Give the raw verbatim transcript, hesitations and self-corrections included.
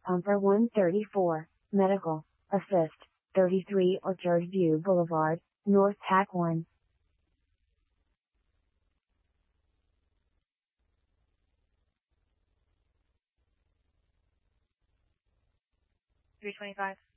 Pumper one thirty-four, Medical, Assist, thirty-three Orchard View Boulevard, North Tack one. three twenty-five.